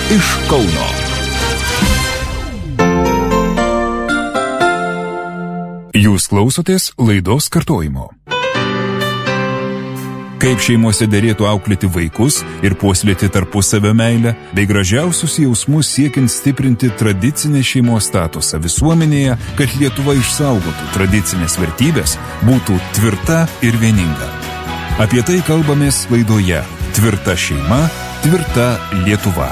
iš Kauno. Jūs klausotės laidos kartojimo. Kaip šeimose derėtų auklėti vaikus ir puoselėti tarpusavio meilę, bei gražiausius jausmus siekiant stiprinti tradicinę šeimos statusą visuomenėje, kad Lietuva išsaugotų tradicinės vertybės, būtų tvirta ir vieninga. Apie tai kalbamės laidoje Tvirta šeima, tvirta Lietuva.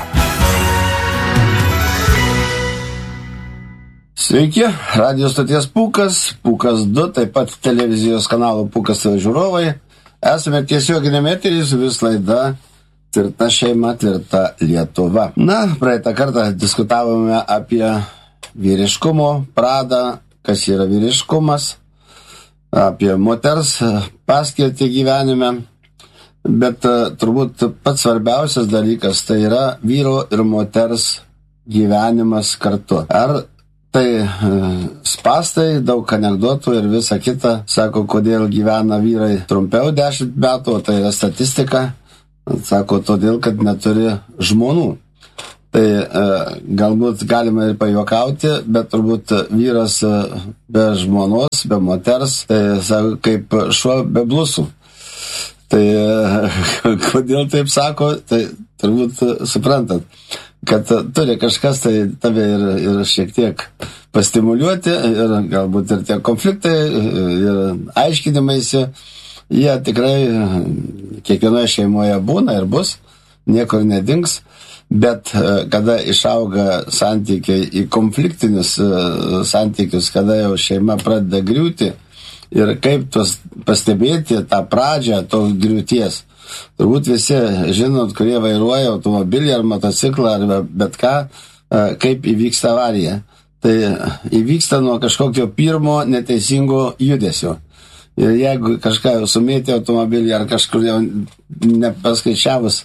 Sveiki, radio stoties Pūkas, Pūkas 2, taip pat televizijos kanalo Pūkas žiūrovai. Esame tiesioginėme eteryje su vis laida Tvirta šeima, tvirta Lietuva. Praeitą kartą diskutavome apie vyriškumo pradą, kas yra vyriškumas, apie moters paskirtį gyvenime, bet turbūt pats svarbiausias dalykas tai yra vyro ir moters gyvenimas kartu. Ar tai spastai, daug anekdotų ir visa kita. Sako, kodėl gyvena vyrai trumpiau 10 metų, o tai yra statistika. Sako, todėl, kad neturi žmonų. Tai galbūt galima ir pajuokauti, bet turbūt vyras be žmonos, be moters, tai sako, kaip šuo be blusų. Tai kodėl taip sako, tai turbūt suprantat, kad turi kažkas tai tave ir šiek tiek pastimuliuoti ir galbūt ir tie konfliktai ir aiškinimaisi, jie tikrai kiekvienoje šeimoje būna ir bus, niekur nedings, bet kada išauga santykiai į konfliktinius santykius, kada jau šeima pradeda griūti ir kaip tos pastebėti tą pradžią tos griūties. Turbūt visi žinot, kurie vairuoja automobilį ar motociklą ar bet ką, kaip įvyksta avarija. Tai įvyksta nuo kažkokio pirmo neteisingo judesio. Ir jeigu kažką sumėti automobilį ar kažkur jau nepaskaičiavus,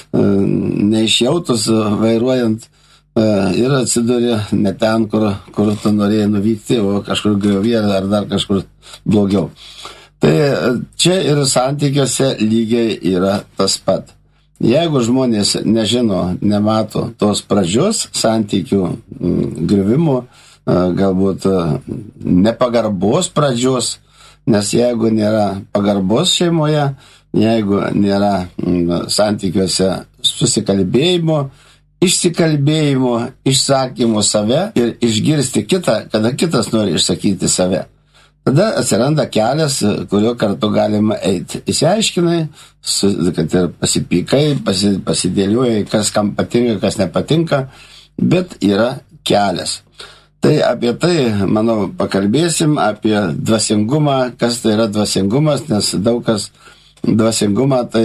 neišjautus vairuojant ir atsiduri ne ten, kur tu norėjai nuvykti, o kažkur griovį ar dar kažkur blogiau. Tai čia ir santykiuose lygiai yra tas pat. Jeigu žmonės nežino, nemato tos pradžios santykių griuvimo, galbūt nepagarbos pradžios, nes jeigu nėra pagarbos šeimoje, jeigu nėra santykiuose susikalbėjimo, išsikalbėjimo, išsakymo save ir išgirsti kitą, kada kitas nori išsakyti save. Tada atsiranda kelias, kurio kartu galima eiti. Įsiaiškinai, kad ir pasipykai, pasidėliuoji, kas kam patinka, kas nepatinka, bet yra kelias. Tai apie tai, manau, pakalbėsim, apie dvasingumą, kas tai yra dvasingumas, nes daug kas dvasingumą tai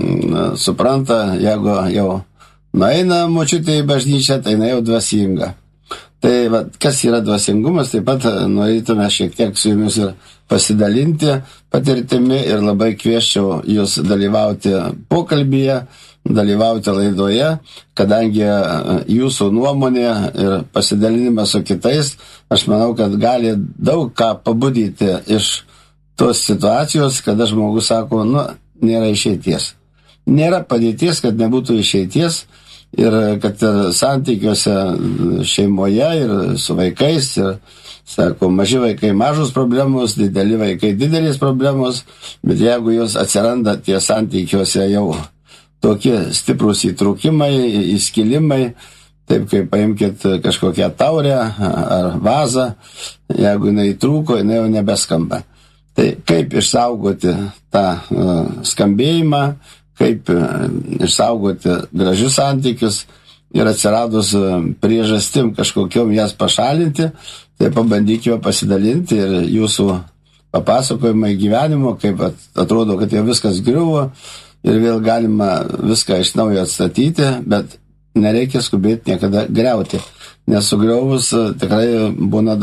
supranta, jeigu jau nueina močiutė į bažnyčią, tai jinai jau dvasinga. Tai kas yra dvasingumas, taip pat norėtume šiek tiek su jumis ir pasidalinti patirtimi ir labai kvieščiau jūs dalyvauti pokalbyje, dalyvauti laidoje, kadangi jūsų nuomonė ir pasidalinimas su kitais, aš manau, kad gali daug ką pabudyti iš tos situacijos, kada žmogus sako, nėra išeities. Nėra padėties, kad nebūtų išeities. Ir kad santykiuose šeimoje ir su vaikais, ir, sako, maži vaikai mažos problemos, dideli vaikai didelės problemos, bet jeigu jos atsiranda tie santykiuose jau tokie stiprus įtrūkimai, įskilimai, taip kaip paimkit kažkokią taurę ar vazą, jeigu jinai įtrūko, jinai jau nebeskamba. Tai kaip išsaugoti tą skambėjimą, kaip išsaugoti gražius santykius ir atsiradus priežastim kažkokiom jas pašalinti, tai pabandykime pasidalinti ir jūsų papasakojimai gyvenimo, kaip atrodo, kad jau viskas griuvo ir vėl galima viską iš naujo atstatyti, bet nereikia skubėti niekada griauti, nes sugriauvus tikrai būna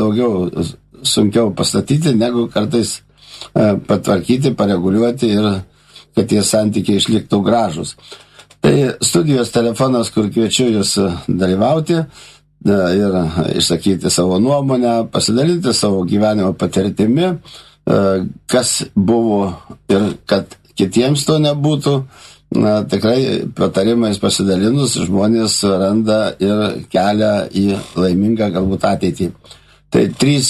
sunkiau pastatyti, negu kartais patvarkyti, pareguliuoti ir kad tie santykiai išliktų gražus. Tai studijos telefonas, kur kviečiu jūs dalyvauti ir išsakyti savo nuomonę, pasidalinti savo gyvenimo patirtimi, kas buvo ir kad kitiems to nebūtų, tikrai patarimais pasidalinus žmonės randa ir kelią į laimingą galbūt ateitį. Tai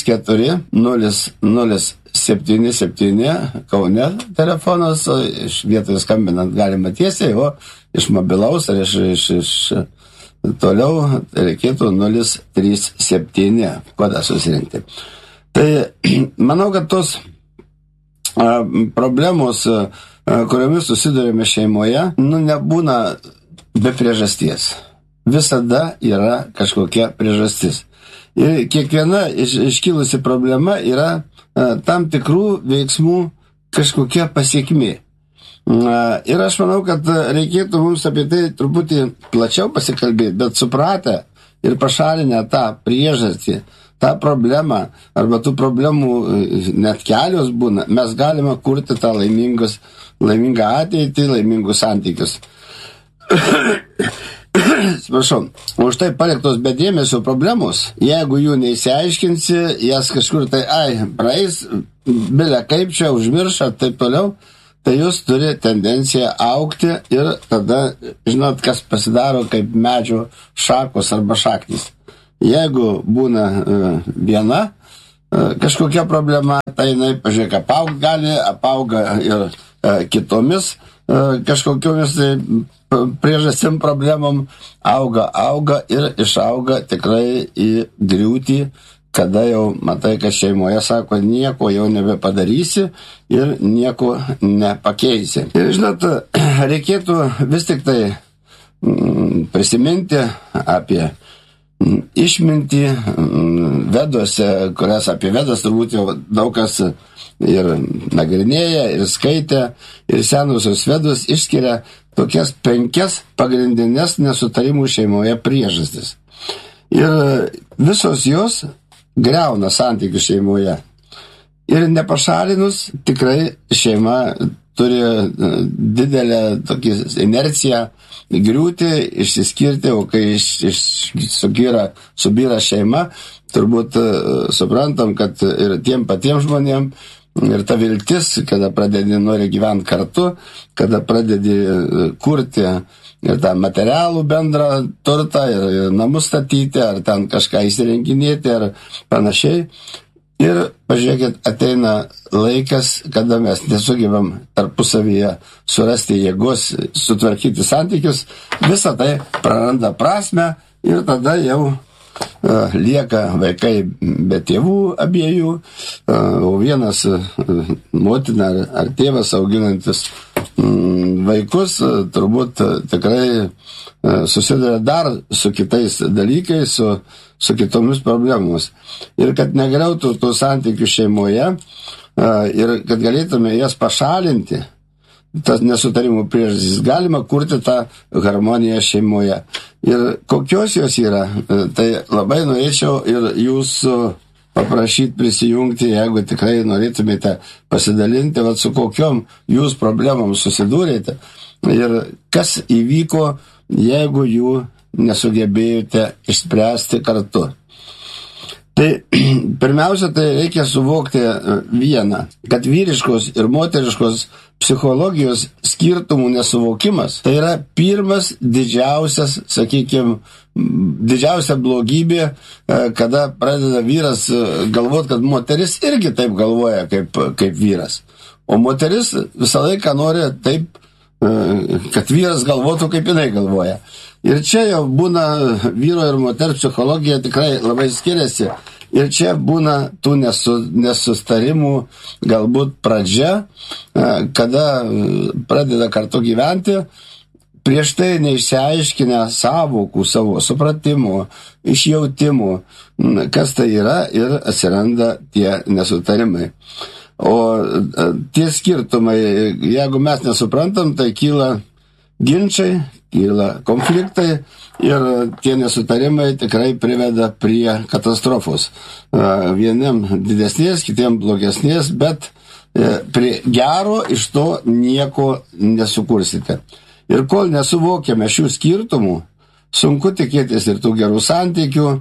34-007 Kaune telefonas, iš vietoje skambinant galima tiesiai, o iš mobilaus ar iš toliau reikėtų 037 kodą susirinkti. Tai manau, kad tos problemos, kuriomis susidurime šeimoje, nebūna be priežasties. Visada yra kažkokia priežastis. Ir kiekviena iškilusi problema yra tam tikrų veiksmų kažkokia pasiekmė. Ir aš manau, kad reikėtų mums apie tai truputį plačiau pasikalbėti, bet supratę ir pašalinę tą priežastį, tą problemą, arba tų problemų net kelios būna, mes galime kurti tą laimingą ateitį, laimingus santykius. Sprašau, už tai paliktos be dėmesio problemos, jeigu jų neįsiaiškinsi, jas kažkur tai, praeis, bilia kaip čia, užmirša, taip toliau, tai jūs turi tendenciją augti ir tada, žinot, kas pasidaro kaip medžio šakos arba šaknis. Jeigu būna viena kažkokia problema, tai jinai, pažiūrėk, apaugti gali, apauga ir kitomis kažkokiomis priežastim problemom, auga ir išauga tikrai į griūtį, kada jau matai, kad šeimoje sako, nieko jau nebepadarysi ir nieko nepakeisi. Ir žinot, reikėtų vis tik tai prisiminti apie išmintį Veduose, kurias apie Vedas turbūt jau daug kas ir nagrinėja, ir skaitė, ir senusios Vedos išskiria tokias 5 pagrindinės nesutarimų šeimoje priežastis. Ir visos jos griauna santykių šeimoje. Ir nepašalinus tikrai šeima turi didelę tokį inerciją griūti, išsiskirti, o kai subyra šeima, turbūt suprantam, kad ir tiem patiem žmonėm ir ta viltis, kada pradedi nori gyventi kartu, kada pradedi kurti ir tą materialų bendrą turtą, ir namus statyti, ar ten kažką įsirenginėti, ar panašiai. Ir, pažiūrėkit, ateina laikas, kada mes nesugebam tarpusavyje surasti jėgos, sutvarkyti santykius, visą tai praranda prasmę ir tada jau lieka vaikai be tėvų abiejų, o vienas motina ar tėvas auginantis vaikus turbūt tikrai susiduria dar su kitais dalykais, su kitomis problemomis. Ir kad negriautų tų santykių šeimoje ir kad galėtume jas pašalinti, tas nesutarimų priežastis, galima kurti tą harmoniją šeimoje. Ir kokios jos yra, tai labai norėčiau ir jūsų paprašyti prisijungti, jeigu tikrai norėtumėte pasidalinti, su kokiom jūs problemom susidūrėte ir kas įvyko, jeigu jų nesugebėjote išspręsti kartu. Tai pirmiausia, tai reikia suvokti vieną, kad vyriškos ir moteriškos psichologijos skirtumų nesuvokimas tai yra pirmas didžiausias, sakykime, didžiausia blogybė, kada pradeda vyras galvoti, kad moteris irgi taip galvoja kaip vyras. O moteris visą laiką nori taip, kad vyras galvotų, kaip jinai galvoja. Ir čia jau būna vyro ir moters psichologija tikrai labai skiriasi. Ir čia būna tų nesustarimų galbūt pradžia, kada pradeda kartu gyventi, prieš tai neišsiaiškinę savokų, savo supratimo, išjautimų, kas tai yra, ir atsiranda tie nesutarimai. O tie skirtumai, jeigu mes nesuprantam, tai kyla ginčiai, kyla konfliktai ir tie nesutarimai tikrai priveda prie katastrofos. Vieniem didesnės, kitiem blogesnės, bet prie gero iš to nieko nesukursite. Ir kol nesuvokiame šių skirtumų, sunku tikėtis ir tų gerų santykių,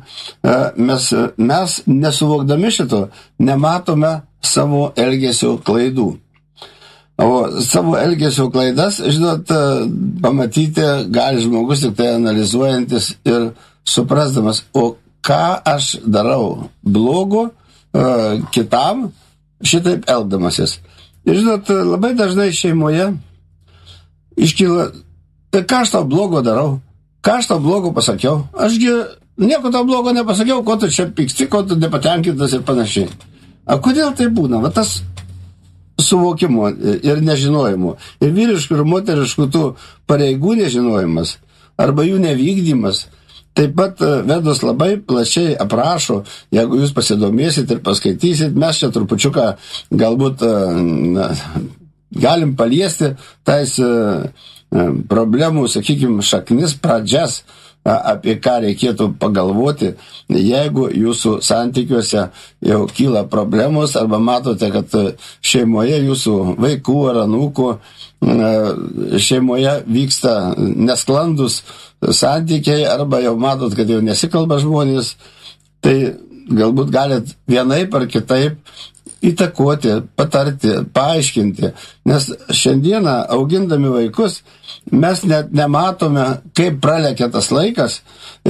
mes nesuvokdami šito nematome savo elgesio klaidų. O savo elgesio klaidas, žinot, pamatyti gali žmogus tik tai analizuojantis ir suprasdamas, o ką aš darau blogo kitam šitaip elgdamasis. Ir žinot, labai dažnai šeimoje iškyla, tai ką aš tau blogo darau, ką aš tau blogo pasakiau, ašgi nieko tau blogo nepasakiau, ko tu čia pyksti, ko tu nepatenkintas ir panašiai. A kodėl tai būna? Va tas suvokimo ir nežinojimo. Ir vyriškų ir moteriškų tų pareigų nežinojimas arba jų nevykdymas taip pat Vedos labai plačiai aprašo, jeigu jūs pasidomėsit ir paskaitysit, mes čia trupučiuką galbūt galim paliesti tais problemų, sakykime, šaknis, pradžias, apie ką reikėtų pagalvoti, jeigu jūsų santykiuose jau kyla problemos arba matote, kad šeimoje jūsų vaikų ar anūkų šeimoje vyksta nesklandus santykiai arba jau matot, kad jau nesikalba žmonės, tai galbūt galit vienaip ar kitaip įtakoti, patarti, paaiškinti, nes šiandieną augindami vaikus mes net nematome, kaip pralekia tas laikas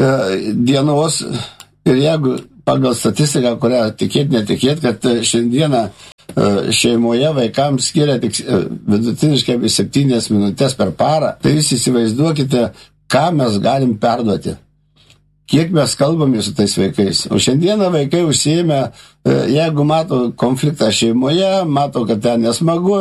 dienos ir jeigu pagal statistiką, kurią tikėt, netikėt, kad šiandieną šeimoje vaikams skiria tik vidutiniškai 7 minutės per parą, tai jūs įsivaizduokite, ką mes galim perduoti. Kiek mes kalbame su tais vaikais. O šiandieną vaikai užsiėmė, jeigu mato konfliktą šeimoje, mato, kad ten nesmagu,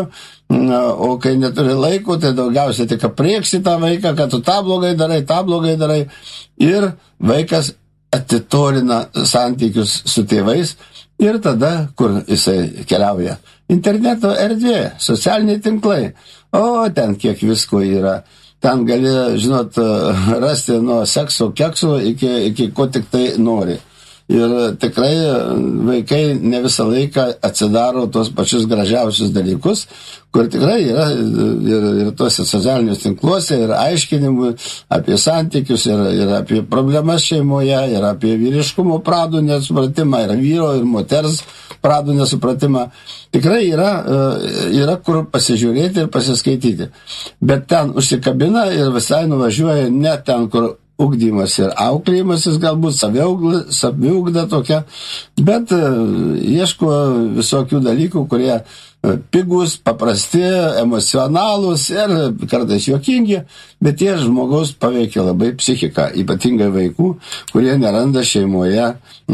o kai neturi laiko, tai daugiausiai tik aprieksi tą vaiką, kad tu tą blogai darai. Ir vaikas atitolina santykius su tėvais ir tada, kur jisai keliauja. Interneto erdvė, socialiniai tinklai. O ten kiek visko yra. Ten gali, žinot, rasti nuo sekso kekso iki ko tik tai nori. Ir tikrai vaikai ne visą laiką atsidaro tos pačius gražiausius dalykus, kur tikrai yra ir tuose socialinius tinkluose, ir aiškinimų apie santykius, ir apie problemas šeimoje, ir apie vyriškumo pradų nesupratimą, ir vyro, ir moters pradų nesupratimą. Tikrai yra kur pasižiūrėti ir pasiskaityti. Bet ten užsikabina ir visai nuvažiuoja ne ten, kur ugdymas ir auklėjimasis, galbūt saviugda tokia, bet ieško visokių dalykų, kurie pigus, paprasti, emocionalūs ir kartais juokingi, bet jie žmogaus paveikia labai psichiką, ypatingai vaikų, kurie neranda šeimoje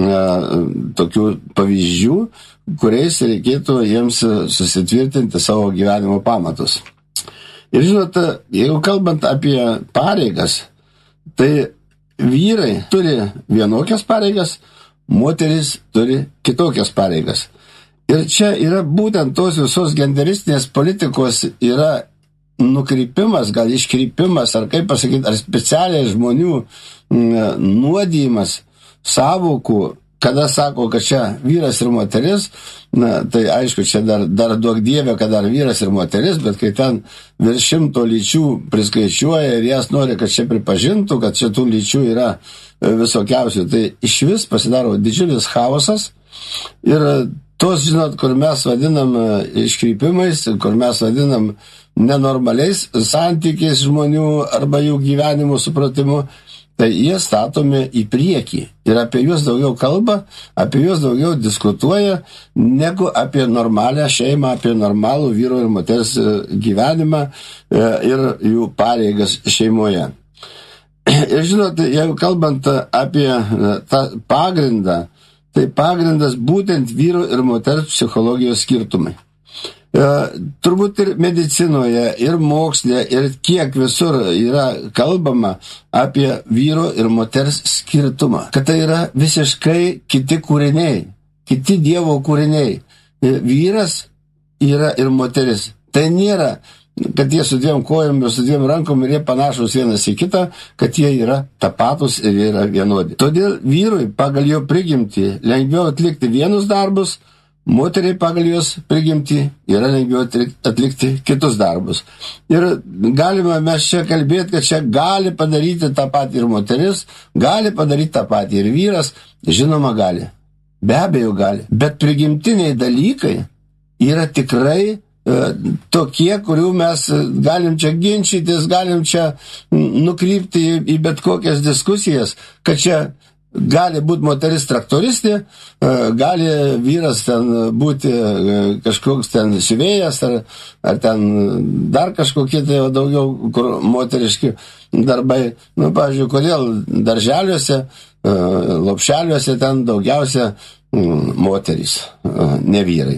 tokių pavyzdžių, kuriais reikėtų jiems susitvirtinti savo gyvenimo pamatus. Ir žinot, jeigu kalbant apie pareigas, tai vyrai turi vienokias pareigas, moteris turi kitokias pareigas. Ir čia yra būtent tos visos genderistinės politikos yra nukrypimas, gal iškrypimas, ar kaip pasakyti, ar specialiai žmonių nuodijimas savokų, kada sako, kad čia vyras ir moteris, tai aišku, čia dar duok Dieve, kad dar vyras ir moteris, bet kai ten virš 100 lyčių priskaičiuoja ir jas nori, kad čia pripažintų, kad čia tų lyčių yra visokiausių, tai iš vis pasidaro didžiulis chaosas ir tos, žinot, kur mes vadinam iškrypimais, kur mes vadinam nenormaliais santykiais žmonių arba jų gyvenimo supratimu, tai jie statomi į priekį ir apie juos daugiau kalba, apie juos daugiau diskutuoja, negu apie normalią šeimą, apie normalų vyro ir moters gyvenimą ir jų pareigas šeimoje. Ir žinot, jeigu kalbant apie tą pagrindą, tai pagrindas būtent vyro ir moters psichologijos skirtumai. Turbūt ir medicinoje, ir moksle, ir kiek visur yra kalbama apie vyro ir moters skirtumą. Kad tai yra visiškai kiti kūriniai, kiti Dievo kūriniai. Vyras yra ir moteris. Tai nėra, kad jie su 2 kojom ir su 2 rankom ir jie panašus vienas į kitą, kad jie yra tapatus ir jie yra vienodi. Todėl vyrui pagal jo prigimtį lengviau atlikti vienus darbus, moteriai pagal jos prigimtį yra lengviau atlikti kitus darbus. Ir galime mes čia kalbėti, kad čia gali padaryti tą patį ir moteris, gali padaryti tą patį ir vyras, žinoma gali. Be abejo gali. Bet prigimtiniai dalykai yra tikrai tokie, kurių mes galim čia ginčytis, galim čia nukrypti į bet kokias diskusijas, kad čia gali būti moteris traktoristė, gali vyras ten būti kažkoks ten siuvėjas, ar ten dar kažkokie tai daugiau kur moteriški darbai. Pavyzdžiui, kodėl darželiuose, lopšeliuose ten daugiausia moterys, ne vyrai.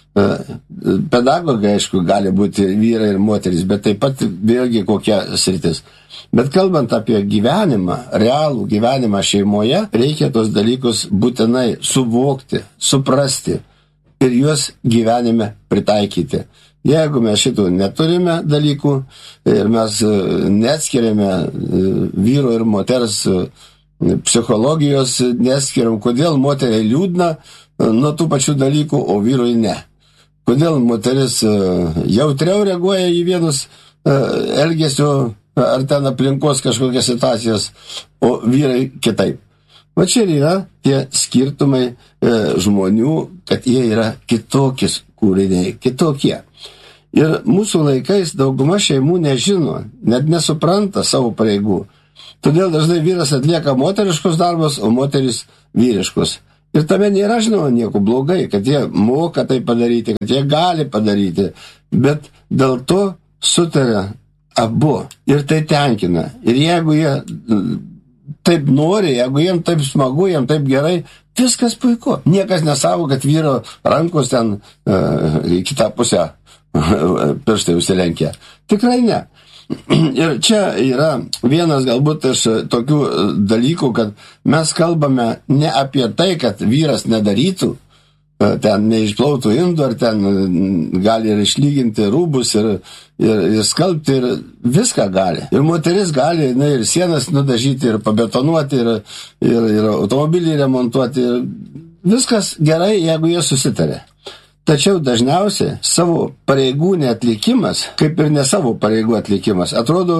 Pedagogai, aišku, gali būti vyrai ir moterys, bet taip pat vėlgi kokia sritis. Bet kalbant apie gyvenimą, realų gyvenimą šeimoje, reikia tos dalykus būtinai suvokti, suprasti ir juos gyvenime pritaikyti. Jeigu mes šitų neturime dalykų ir mes neatskiriame vyro ir moters psichologijos, neskiriam, kodėl moteriai liūdna nuo tų pačių dalykų, o vyrui ne. Kodėl moteris jautriau reaguoja į vienus elgesio ar ten aplinkos kažkokias situacijas, o vyrai kitaip. Va čia yra tie skirtumai žmonių, kad jie yra kitokis kūriniai, kitokie. Ir mūsų laikais dauguma šeimų nežino, net nesupranta savo pareigų. Todėl dažnai vyras atlieka moteriškus darbus, o moteris vyriškus. Ir tame nėra, žinoma, nieko blogai, kad jie moka tai padaryti, kad jie gali padaryti, bet dėl to sutaria abu ir tai tenkina. Ir jeigu jie taip nori, jeigu jiems taip smagu, jiems taip gerai, viskas puiku. Niekas nesavo, kad vyro rankos ten į kitą pusę pirštai užsilenkia. Tikrai ne. Ir čia yra vienas galbūt iš tokių dalykų, kad mes kalbame ne apie tai, kad vyras nedarytų, ten neišplautų indų, ar ten gali ir išlyginti rūbus ir skalbti, ir viską gali. Ir moteris gali ir sienas nudažyti, ir pabetonuoti, ir automobilį remontuoti. Ir viskas gerai, jeigu jie susitarė. Tačiau dažniausiai savo pareigų neatlikimas, kaip ir ne savo pareigų atlikimas, atrodo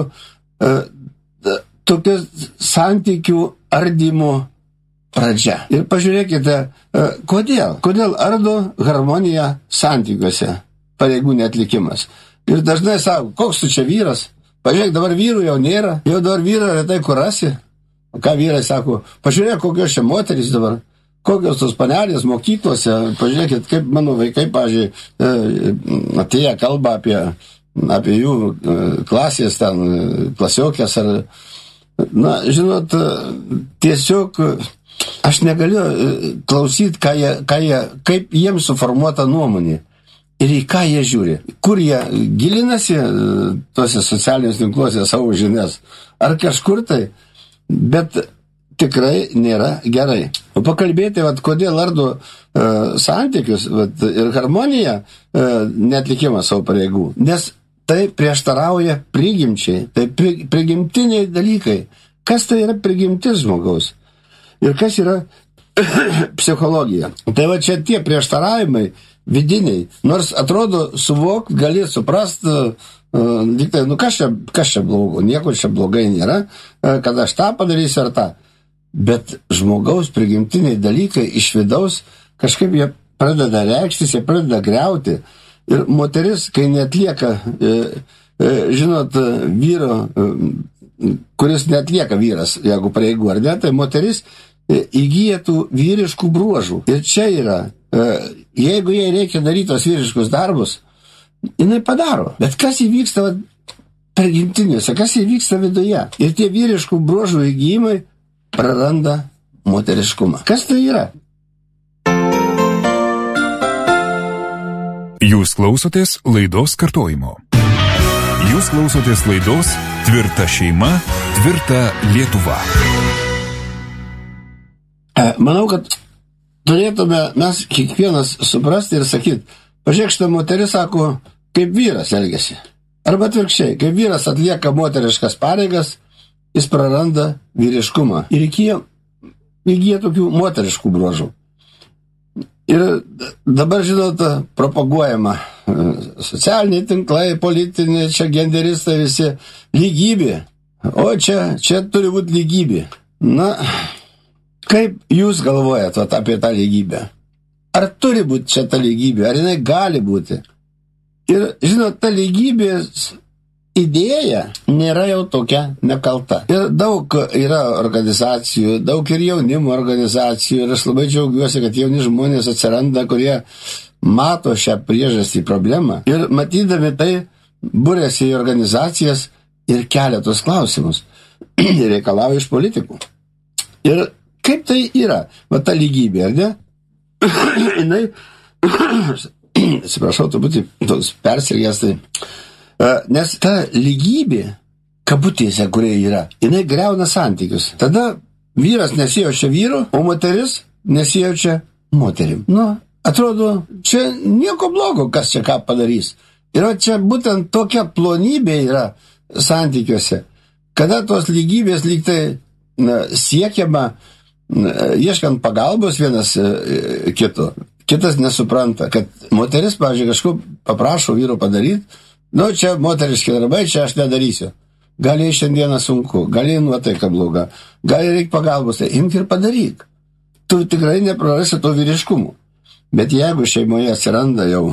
tokias santykių ardymo pradžia. Ir pažiūrėkite, kodėl? Kodėl ardo harmonija santykiuose pareigų neatlikimas? Ir dažnai sako, koks tu čia vyras? Pažiūrėk, dabar vyrų jau nėra, jau dabar vyrą retai kur rasi. O ką vyrai sako, pažiūrėk, kokios čia moterys dabar. Kokios tos panelės mokyklose, pažiūrėkit, kaip mano vaikai, pažiūrėjau, atėję kalba apie jų klasės ten, klasiokės ar, žinot, tiesiog aš negaliu klausyti, kaip jiems suformuota nuomonė ir į ką jie žiūri, kur jie gilinasi tose socialiniuose tinkluose savo žinias, ar kažkur tai, bet tikrai nėra gerai. O pakalbėti, kodėl ardo santykius ir harmoniją neatlikimas savo pareigų. Nes tai prieštarauja prigimčiai, tai prigimtiniai dalykai. Kas tai yra prigimtis žmogaus? Ir kas yra psichologija? Tai va čia tie prieštaravimai vidiniai. Nors atrodo suvokt, gali suprast, diktai, kas čia blogo? Nieko čia blogai nėra, kad aš tą padarysiu ar tą. Bet žmogaus prigimtiniai dalykai iš vidaus kažkaip jie pradeda reikštis, jie pradeda griauti. Ir moteris, kai neatlieka, žinot, vyro, kuris neatlieka vyras, jeigu pareigų ar ne, tai moteris įgyja tų vyriškų bruožų. Ir čia yra, jeigu jai reikia daryti tos vyriškus darbus, jinai padaro. Bet kas įvyksta prigimtinėse, kas įvyksta viduje? Ir tie vyriškų bruožų įgyjimai praranda moteriškumą. Kas tai yra? Jūs klausotės laidos kartojimo. Jūs klausotės laidos Tvirta šeima, tvirta Lietuva. Manau, kad turėtume mes kiekvienas suprasti ir sakyti, pažiūrėk, šitą moteris sako, kaip vyras elgiasi. Arba atvirkščiai, kaip vyras atlieka moteriškas pareigas, jis praranda vyriškumą ir įgyja tokių moteriškų bruožų. Ir dabar, žinot, propaguojama socialiniai tinklai, politiniai, čia genderistai visi, lygybė. O čia turi būti lygybė. Na, kaip jūs galvojate apie tą lygybę? Ar turi būti čia ta lygybė? Ar jinai gali būti? Ir, žinot, ta lygybės idėja nėra jau tokia nekalta. Ir daug yra organizacijų, daug ir jaunimo organizacijų, ir aš labai džiaugiuosi, kad jauni žmonės atsiranda, kurie mato šią priežastį problemą. Ir matydami tai, būrėsi į organizacijas ir kelia tos klausimus. Ir reikalauja iš politikų. Ir kaip tai yra? Va ta lygybė, ar ne? Jinai, atsiprašau, turbūt toks persirgęs tai. Nes ta lygybė, kabutėse, kurie yra, jinai griauna santykius. Tada vyras nesijaučia vyru, o moteris nesijaučia moterim. Nu, atrodo, čia nieko blogo, kas čia ką padarys. Ir čia būtent tokia plonybė yra santykiuose, kada tos lygybės lygtai siekiama, ieškant pagalbos vienas kito. Kitas nesupranta, kad moteris, pavyzdžiui, kažko paprašo vyro padaryti, nu, čia moteriški darbai, čia aš nedarysiu. Gal jai šiandieną sunku, gal jai nuotaika bloga, gal jai reikia pagalbos, tai imk ir padaryk. Tu tikrai neprarasi to vyriškumo. Bet jeigu šeimoje atsiranda jau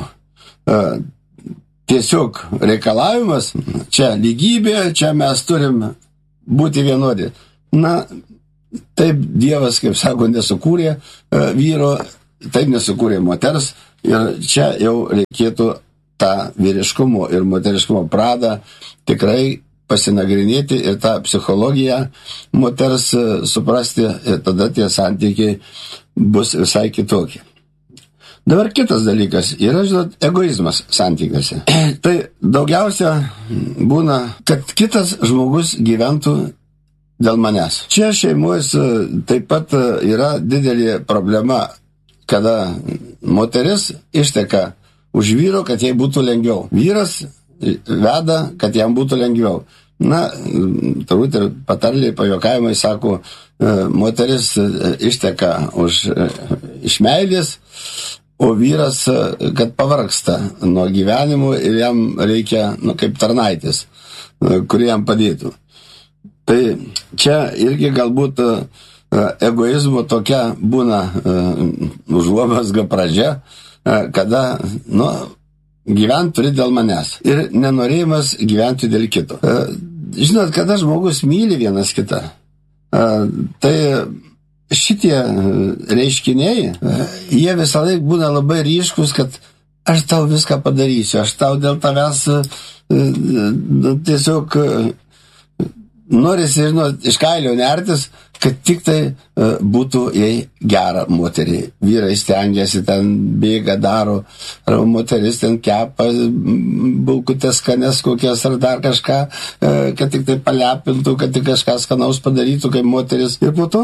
tiesiog reikalavimas, čia lygybė, čia mes turim būti vienodi. Na, taip Dievas, kaip sako, nesukūrė vyro, taip nesukūrė moters ir čia jau reikėtų tą vyriškumo ir moteriškumo pradą tikrai pasinagrinėti ir tą psichologiją moters suprasti ir tada tie santykiai bus visai kitokie. Dabar kitas dalykas yra, žinot, egoizmas santykiuose. Tai daugiausia būna, kad kitas žmogus gyventų dėl manęs. Čia šeimoje taip pat yra didelė problema, kada moteris išteka už vyro, kad jai būtų lengviau. Vyras veda, kad jam būtų lengviau. Na, turbūt ir patarliai, pajuokavimai sako, moteris išteka iš meilės, o vyras, kad pavargsta nuo gyvenimo ir jam reikia, kaip tarnaitis, kurie jam padėtų. Tai čia irgi galbūt egoizmo tokia būna užuomazga pradžia, kada, gyventi turi dėl manęs ir nenorėjimas gyventi dėl kito. Žinot, kada žmogus myli vienas kitą, tai šitie reiškiniai, jie visą laiką būna labai ryškus, kad aš tau viską padarysiu, aš tau dėl tavęs tiesiog norisi, žinot, iš kailio nertis, kad tik tai būtų jai gera moteriai. Vyrai stengiasi, ten bėga, daro, ar moteris ten kepa bulkutės skanės kokias ar dar kažką, kad tik tai palepintų, kad tik kažką skanaus padarytų, kaip moteris. Ir po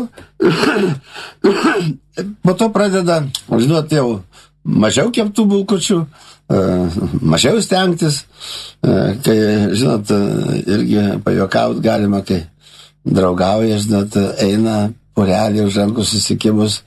to pradeda, žinot, jau mažiau keptų bulkučių, mažiau stengtis, kai, žinot, irgi pajuokaut galima, kai draugauja, žinot, eina porelį už rankų susikimus,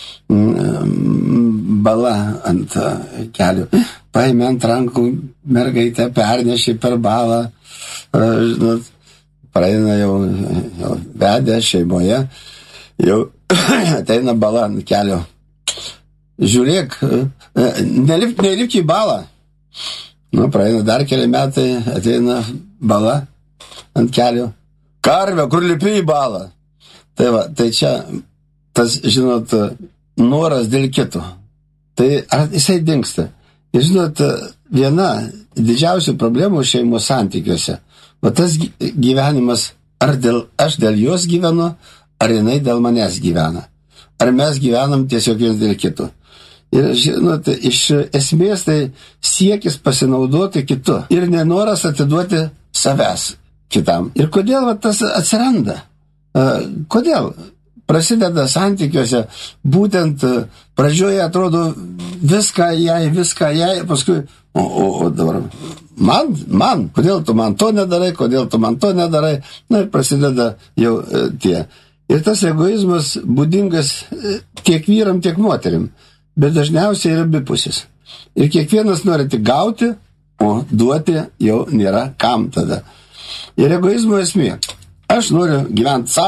bala ant kelių. Paėmė ant rankų mergaitę, pernešė per balą, žinot, praeina jau vedė šeimoje, jau ateina bala ant kelio. Žiūrėk, nelipk į balą. Praeina dar keli metai, ateina bala ant kelio. Karvė, kur lipi į balą? Tai va, tai čia tas, žinot, noras dėl kito. Tai ar jisai dingsta? Ir žinot, viena didžiausių problemų šeimos santykiuose, va tas gyvenimas, ar aš dėl jos gyvenu, ar jinai dėl manęs gyvena. Ar mes gyvenam tiesiog viens dėl kito. Ir, žinot, iš esmės tai siekis pasinaudoti kitu ir nenoras atiduoti savęs kitam. Ir kodėl tas atsiranda? Kodėl? Prasideda santykiuose, būtent pradžioje atrodo viską jai, paskui, o dabar man, kodėl tu man to nedarai, kodėl tu man to nedarai, ir prasideda jau tie. Ir tas egoizmas būdingas tiek vyram, tiek moterim, bet dažniausiai yra abipusis. Ir kiekvienas nori tik gauti, o duoti jau nėra kam tada. Ir egoizmo esmė. Aš noriu gyventi savo,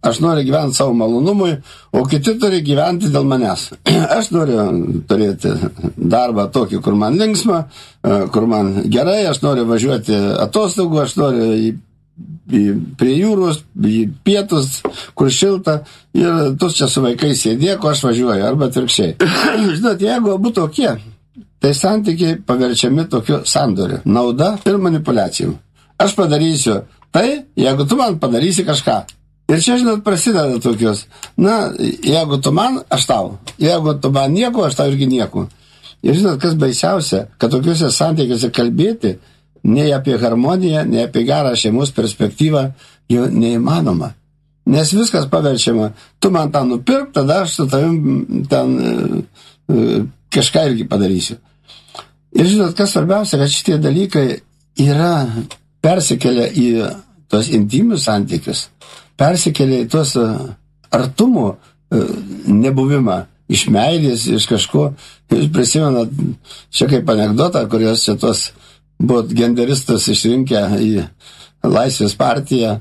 aš noriu gyventi savo malonumui, o kiti turi gyventi dėl manęs. Aš noriu turėti darbą tokį, kur man linksma, kur man gerai, aš noriu važiuoti atostogų, aš noriu prie jūros, į pietus, kur šilta, ir tu čia su vaikais sėdėk, aš važiuoju, arba atvirkščiai. Žinot, jeigu abu tokie, tai santykiai paverčiami tokiu sandoriu. Nauda ir manipuliacijų. Aš padarysiu tai, jeigu tu man padarysi kažką. Ir čia, žinot, prasideda tokios. Na, jeigu tu man, aš tau. Jeigu tu man nieko, aš tau irgi nieko. Ir žinot, kas baisiausia, kad tokiuose santykiuose kalbėti nei apie harmoniją, nei apie gerą šeimos perspektyvą jau neįmanoma. Nes viskas paverčiama. Tu man tą nupirk, tada aš su tavim ten kažką irgi padarysiu. Ir žinot, kas svarbiausia, kad šitie dalykai yra persikelia į tos intimius santykius, persikelia į tos artumo nebuvimą, iš meilės, iš kažko. Jūs prisimenat čia kaip anekdotą, kurios čia tos buvo genderistas išrinkę į Laisvės partiją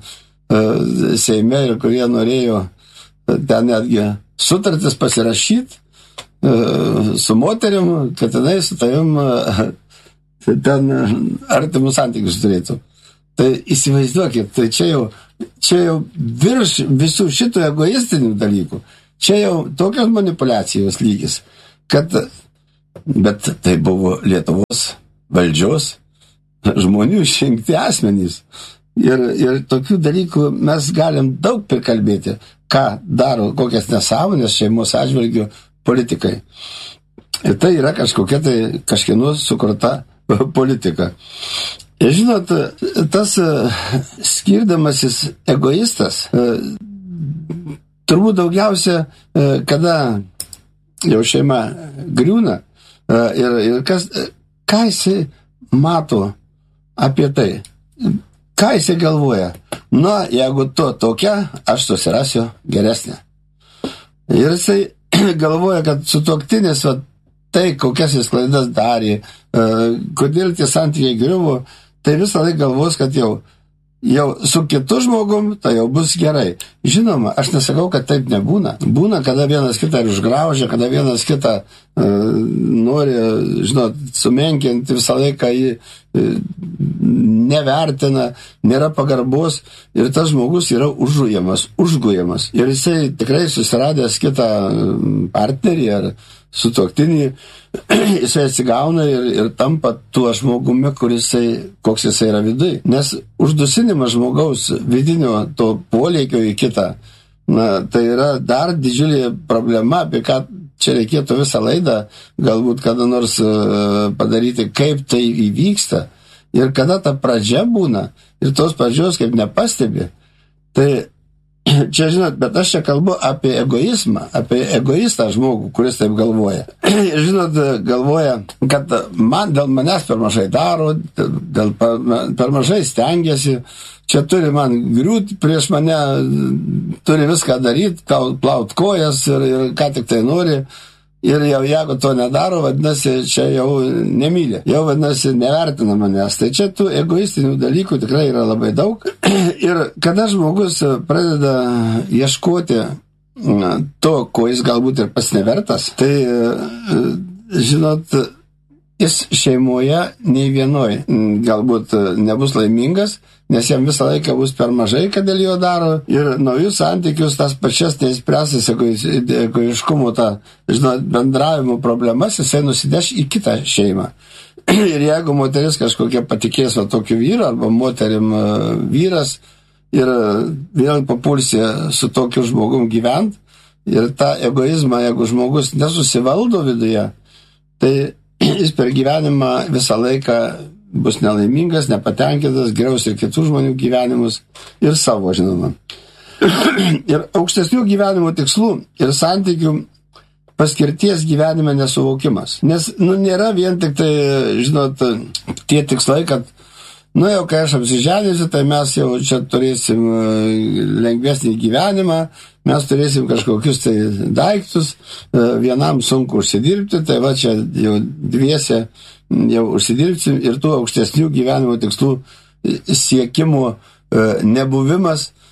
Seime ir kurie norėjo ten netgi sutartis pasirašyti su moterim, kad jinai su tavim ten artimus santykius turėtų. Tai įsivaizduokit, tai čia jau virš visų šitų egoistinių dalykų, čia jau tokios manipuliacijos lygis, kad, bet tai buvo Lietuvos valdžios žmonių išrinkti asmenys. Ir tokių dalykų mes galim daug prikalbėti, ką daro, kokias nesąmonės šeimos atžvilgių politikai. Ir tai yra kažkokia tai kažkieno sukurta politika. Ir žinot, tas skirdamasis egoistas turbūt daugiausia, kada jau šeima griūna ir ką jisai mato apie tai, ką jisai galvoja. Na, jeigu tu tokia, aš susirasiu geresnę. Ir jisai galvoja, kad sutuoktinis tai, kokias jis klaidas darė, kodėl tie santykiai griuvo, tai visą laiką galvos, kad jau su kitu žmogum tai jau bus gerai. Žinoma, aš nesakau, kad taip nebūna. Būna, kada vienas kitą ir užgraužia, kada vienas kitą nori, žinot, sumenkinti, visą laiką jį nevertina, nėra pagarbos ir tas žmogus yra užgujamas. Ir jisai tikrai susiradęs kitą partnerį ar sutuoktinį, jisai atsigauna ir tampa tuo žmogumi, koks jisai yra viduj. Nes uždusinimas žmogaus vidinio to poleikio į kitą, tai yra dar didžiulė problema, apie ką čia reikėtų visą laidą galbūt kada nors padaryti, kaip tai įvyksta ir kada ta pradžia būna ir tos pradžios kaip nepastebi. Tai čia, žinot, bet aš čia kalbu apie egoizmą, apie egoistą žmogų, kuris taip galvoja. Žinot, galvoja, kad dėl manęs per mažai daro, per mažai stengiasi, čia turi man griūti prieš mane, turi viską daryti, plaut kojas ir ką tik tai nori. Ir jau jeigu to nedaro, vadinasi, čia jau nemylė, jau vadinasi, nevertina manęs. Tai čia tų egoistinių dalykų tikrai yra labai daug. Ir kada žmogus pradeda ieškoti to, ko jis galbūt ir pats nevertas, tai, žinot, jis šeimoje nei vienoj galbūt nebus laimingas, nes jam visą laiką bus per mažai, kad dėl jo daro, ir naujus santykius, tas pačias neįspręstas egoiškumo, žinot, bendravimo problemas, jisai nusideš į kitą šeimą. Ir jeigu moteris kažkokia patikės tokiu vyru, arba moterim vyras, ir vėl papulsi su tokiu žmogum gyvent, ir tą egoizmą, jeigu žmogus nesusivaldo viduje, tai jis per gyvenimą visą laiką bus nelaimingas, nepatenkintas, griaus ir kitų žmonių gyvenimus ir savo, žinoma. Ir aukštesnių gyvenimo tikslų ir santykių paskirties gyvenime nesuvokimas. Nes, nėra vien tik tai, žinot, tie tikslai, kad, jau kai aš apsiženysiu, tai mes jau čia turėsim lengvesnį gyvenimą, mes turėsim kažkokius tai daiktus, vienam sunku užsidirbti, tai va čia jau dviese jau užsidirbsim ir tų aukštesnių gyvenimo tikslų siekimų nebuvimas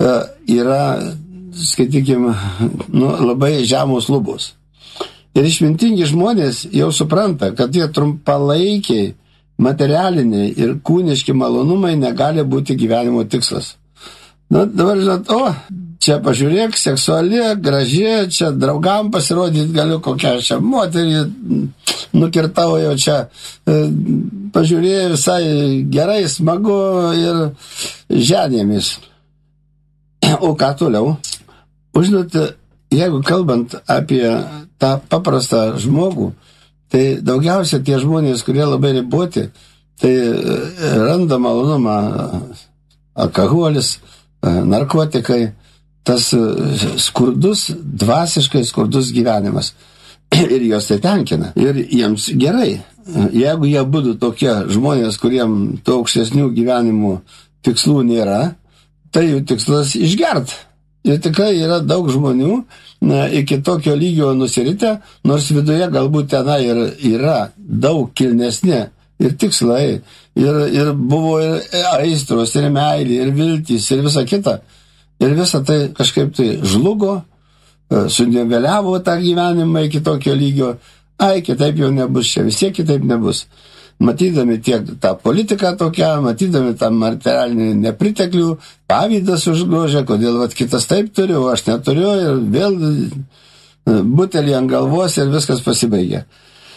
yra, skaitykime, labai žemos lubos. Ir išmintingi žmonės jau supranta, kad tie trumpalaikiai, materialiniai ir kūniški malonumai negali būti gyvenimo tikslas. Dabar žinot, čia pažiūrėk, seksuali, graži, čia draugam pasirodyti galiu, kokią čia moterį nukirtau jau čia. Pažiūrėjau visai gerai, smagu ir ženėmis. O ką toliau? Žinot, jeigu kalbant apie tą paprastą žmogų, tai daugiausia tie žmonės, kurie labai riboti, tai randa malonumą alkoholis, narkotikai, tas skurdus, dvasiškai skurdus gyvenimas. Ir jos tai tenkina. Ir jiems gerai. Jeigu jie būtų tokie žmonės, kuriem to aukštesnių gyvenimų tikslų nėra, tai jų tikslas išgert. Ir tikrai yra daug žmonių iki tokio lygio nusiritę, nors viduje galbūt tenai yra daug kilnesni ir tikslai, ir buvo ir aistros, ir meilė, ir viltys, ir visa kita. Ir visa tai kažkaip tai žlugo, sudėvėliavo tą gyvenimą iki tokio lygio. Kitaip jau nebus, čia vis tiek kitaip nebus. Matydami tiek tą politiką tokią, matydami tą materialinį nepriteklių, pavydas užgrožia, kodėl kitas taip turi, o aš neturiu, ir vėl butelį ant galvos ir viskas pasibaigia.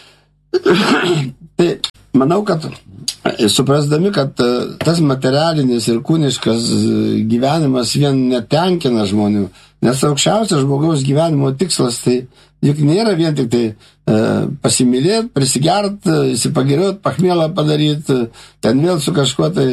Tai manau, kad suprasdami, kad tas materialinis ir kūniškas gyvenimas vien netenkina žmonių, nes aukščiausias žmogaus gyvenimo tikslas tai juk nėra vien tik tai pasimylėti, prisigert, įsipagiriot, pachmėlą padaryti, ten vėl su kažkuo tai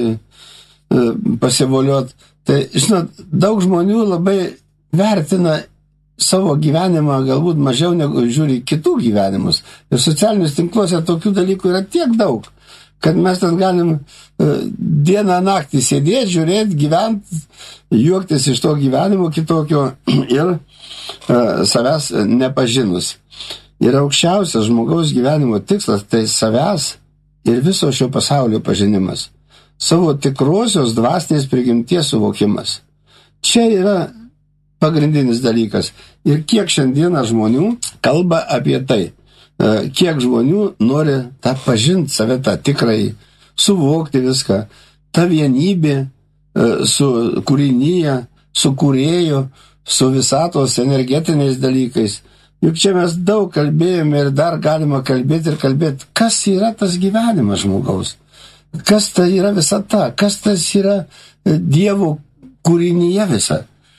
pasivoliot. Tai, žinot, daug žmonių labai vertina savo gyvenimą galbūt mažiau negu žiūri kitų gyvenimus. Ir socialinius tinkluose tokių dalykų yra tiek daug, kad mes ten galim dieną naktį sėdėti, žiūrėti, gyventi, juoktis iš to gyvenimo kitokio ir savęs nepažinus. Ir aukščiausias žmogaus gyvenimo tikslas tai savęs ir viso šio pasaulio pažinimas. Savo tikrosios dvasinės prigimties suvokimas. Čia yra pagrindinis dalykas. Ir kiek šiandieną žmonių kalba apie tai. Kiek žmonių nori tą pažinti save, tą tikrai, suvokti viską. Ta vienybė su kūrinyje, su kūrėju, su visatos energetiniais dalykais. Juk čia mes daug kalbėjome ir dar galima kalbėti ir kalbėti, kas yra tas gyvenimas žmogaus, kas tai yra visata, kas tas yra Dievo kūrinyje visa.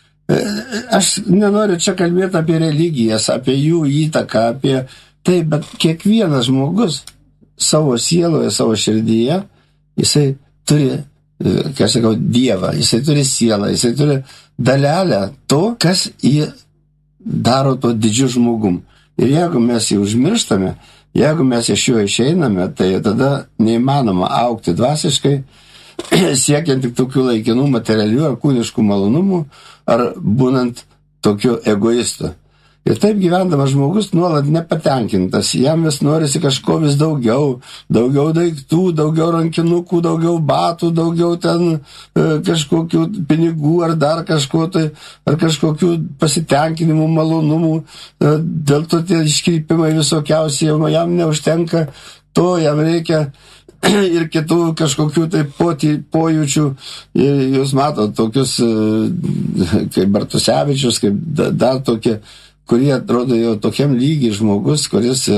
Aš nenoriu čia kalbėti apie religijas, apie jų įtaką, apie tai, bet kiekvienas žmogus savo sieloje, savo širdyje, jisai turi, kaip sakau, Dievą, jisai turi sielą, jisai turi dalelę to, kas jį daro to didžiu žmogum. Ir jeigu mes jį užmirštame, jeigu mes iš jo išeiname, tai tada neįmanoma augti dvasiškai, siekiant tik tokių laikinų materialių ar kūniškų malonumų, ar būnant tokiu egoistu. Ir taip gyvendamas žmogus nuolat nepatenkintas, jam vis norisi kažko vis daugiau daiktų, daugiau rankinukų, daugiau batų, daugiau ten kažkokių pinigų ar dar kažko tai, ar kažkokių pasitenkinimų, malonumų, dėl to tie iškrypimai visokiausiai, jam neužtenka to, jam reikia ir kitų kažkokių tai pojūčių. Jūs matot tokius kaip Bartusevičius, kaip dar tokie, kurie atrodo jau tokiam lygiai žmogus, kuris ir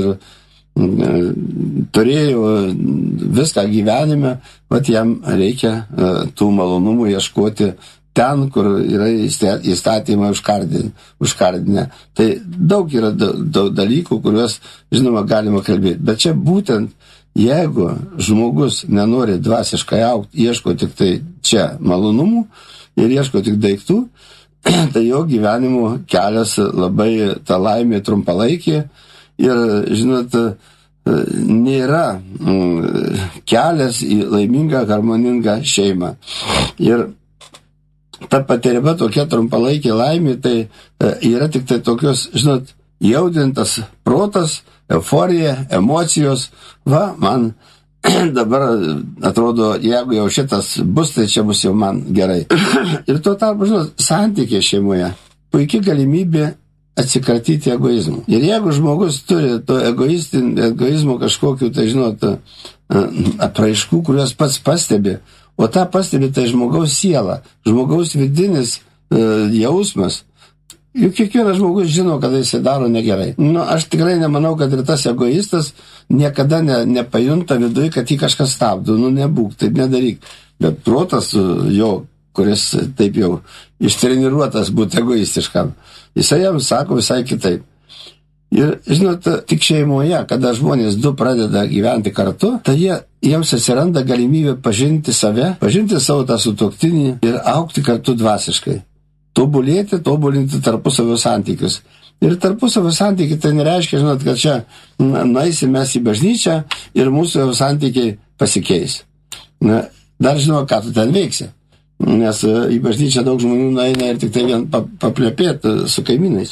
turėjo viską gyvenime, bet jam reikia tų malonumų ieškoti ten, kur yra įstatymai užkardinę. Tai daug yra daug dalykų, kuriuos, žinoma, galima kalbėti. Bet čia būtent, jeigu žmogus nenori dvasiškai augti, ieško tik tai čia malonumų ir ieško tik daiktų, tai jo gyvenimo kelias labai ta laimė trumpalaikė ir, žinot, nėra kelias į laimingą, harmoningą šeimą. Ir ta patiriama tokia trumpalaikė laimė, tai yra tik tai tokios, žinot, jaudintas protas, euforija, emocijos, man dabar atrodo, jeigu jau šitas bus, tai čia bus jau man gerai. Ir tuo tarpu, žinot, santykiai šeimoje puikia galimybė atsikratyti egoizmų. Ir jeigu žmogus turi to egoizmo kažkokiu, tai žinot, apraiškų, kuriuos pats pastebi, o tą pastebi tai žmogaus siela, žmogaus vidinis jausmas. Juk kiekvienas žmogus žino, kada jis daro negerai. Aš tikrai nemanau, kad ir tas egoistas niekada nepajunta viduje, kad jį kažkas stabdo. Nebūk, taip nedaryk. Bet protas jo, kuris taip jau ištreniruotas būti egoistiškam, jisai jam sako visai kitaip. Ir, žinot, tik šeimoje, kada žmonės du pradeda gyventi kartu, tai jiems atsiranda galimybė pažinti save, pažinti savo tą sutuoktinį ir augti kartu dvasiškai. Tobulinti tarpusavio santykius. Ir tarpusavio santykiai tai nereiškia, žinot, kad čia nueisim mes į bažnyčią ir mūsų santykiai pasikeis. Dar žinoma, ką tu ten veiksi. Nes į bažnyčią daug žmonių nueina ir tik tai vien paplepėti su kaimynais.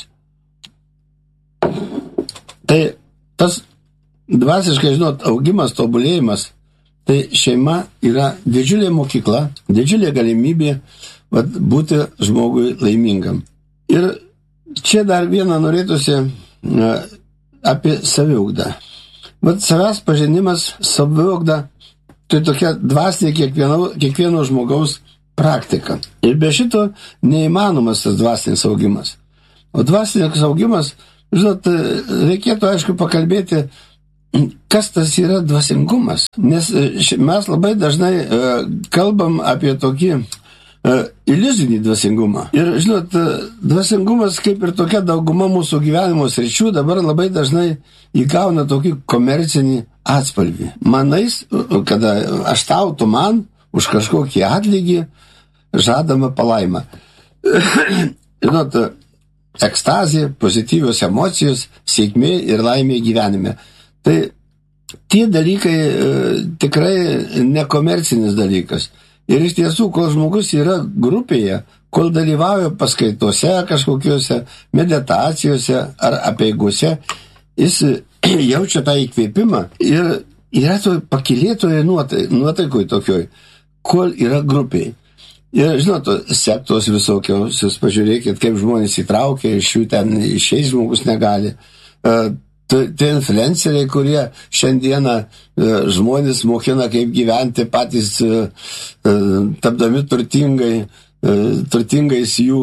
Tai tas dvasiškai, žinot, augimas, tobulėjimas, tai šeima yra didžiulė mokykla, didžiulė galimybė būti žmogui laimingam. Ir čia dar vieną norėtųsi apie saviugdą. Savęs pažinimas, saviugda, tai tokia dvasinė kiekvieno žmogaus praktika. Ir be šito neįmanomas tas dvasinis augimas. O dvasinis augimas, žinot, reikėtų aišku pakalbėti, kas tas yra dvasingumas. Nes mes labai dažnai kalbam apie tokį iliuzinį dvasingumą. Ir, žinot, dvasingumas, kaip ir tokia dauguma mūsų gyvenimo sričių, dabar labai dažnai įgauna tokį komercinį atspalvį. Manais, kada aš tau, tu man, už kažkokį atlygį žadama palaimą. Žinot, ekstazė, pozityvios emocijos, sėkmė ir laimė gyvenime. Tai tie dalykai tikrai nekomercinis dalykas. Ir iš tiesų, kol žmogus yra grupėje, kol dalyvauja paskaitose kažkokiuose, meditacijose ar apeigose, jis jaučia tą įkvėpimą ir yra to pakylėtoje nuotaikoj tokioj, kol yra grupėje. Ir, žinot, sektos visokios, jūs pažiūrėkit, kaip žmonės įtraukia, iš jų ten išeis žmogus negali. Tai influenceriai, kurie šiandieną žmonės mokina, kaip gyventi patys tapdami turtingais jų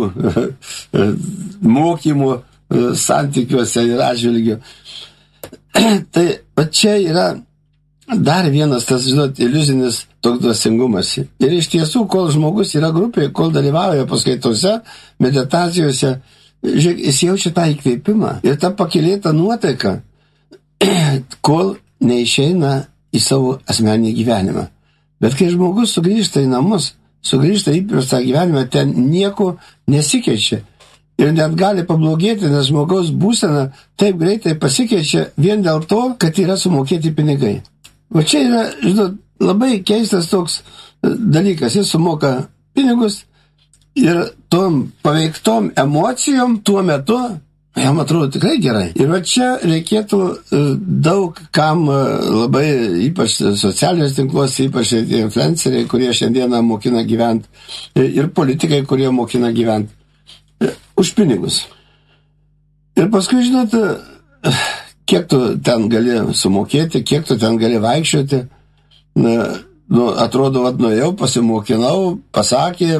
mokymų santykiuose ir atžvilgiu. Tai čia yra dar vienas tas, žinot, iliuzinis toks dvasingumas. Ir iš tiesų, kol žmogus yra grupėje, kol dalyvauja paskaitose, meditacijose, žiūrėk, jis jaučia tą įkvėpimą ir tą pakylėtą nuotaiką, kol neišeina į savo asmeninį gyvenimą. Bet kai žmogus sugrįžta į namus, sugrįžta į įprastą gyvenimą, ten nieko nesikeičia. Ir net gali pablogėti, nes žmogaus būsena taip greitai pasikeičia vien dėl to, kad yra sumokėti pinigai. O čia yra, žinot, labai keistas toks dalykas. Jis sumoka pinigus, ir tom paveiktom emocijom tuo metu jam atrodo tikrai gerai. Ir va čia reikėtų daug kam labai, ypač socialiniuose tinkluose, ypač influenceriai, kurie šiandieną mokina gyventi, ir politikai, kurie mokina gyventi už pinigus. Ir paskui, žinot, kiek tu ten gali sumokėti, kiek tu ten gali vaikščioti. Atrodo, nuėjau, pasimokinau, pasakė,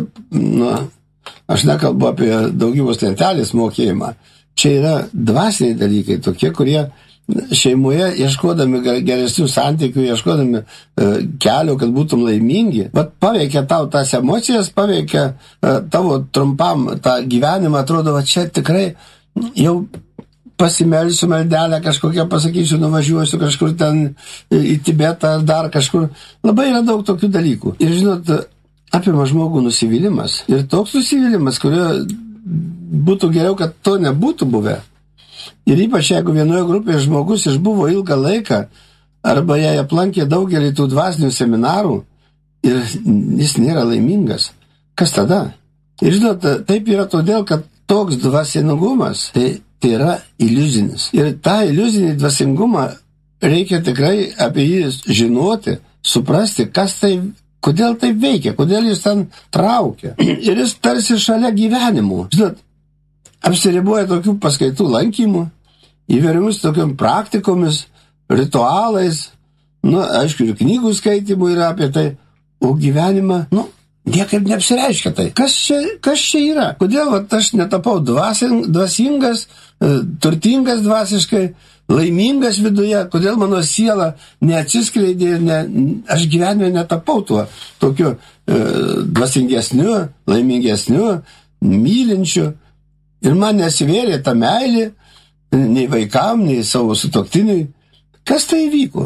aš nekalbu apie daugybos lentelės mokėjimą. Čia yra dvasiniai dalykai, tokie, kurie šeimoje, ieškodami geresnių santykių, ieškodami kelio, kad būtum laimingi, bet paveikia tau tas emocijas, paveikia tavo trumpam tą gyvenimą, atrodo, čia tikrai jau pasimelsiu maldelę kažkokią, pasakysiu, nuvažiuosiu kažkur ten į Tibetą ar dar kažkur. Labai yra daug tokių dalykų. Ir, žinot, apima žmogų nusivylimas. Ir toks nusivylimas, kurio būtų geriau, kad to nebūtų buvę. Ir ypač, jeigu vienoje grupėje žmogus išbuvo ilgą laiką, arba jai aplankė daugelį tų dvasinių seminarų, ir jis nėra laimingas. Kas tada? Ir, žinot, taip yra todėl, kad toks dvasingumas, tai yra iliuzinis. Ir tą iliuzinį dvasingumą reikia tikrai apie jį žinoti, suprasti, kas tai, kodėl tai veikia, kodėl jis ten traukia. Ir jis tarsi šalia gyvenimų. Žinot, apsiriboja tokių paskaitų lankymų, įvairiomis tokiam praktikomis, ritualais, aišku, ir knygų skaitimų yra apie tai, o gyvenimą, niekaip neapsireiškia tai. Kas čia yra? Kodėl aš netapau dvasingas, turtingas dvasiškai, laimingas viduje, kodėl mano siela neatsiskleidė ir aš gyvenime netapau tuo tokiu dvasingesniu, laimingesniu, mylinčiu. Ir man nesivėrė ta meilė, nei vaikam, nei savo sutuoktiniui. Kas tai įvyko?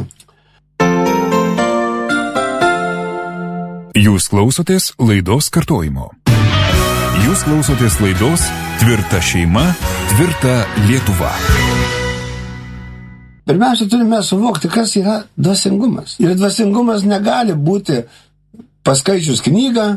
Jūs klausotės laidos kartojimo. Jūs klausotės laidos Tvirta šeima, tvirta Lietuva. Pirmiausia, turime suvokti, kas yra dvasingumas. Ir dvasingumas negali būti paskaičius knygą,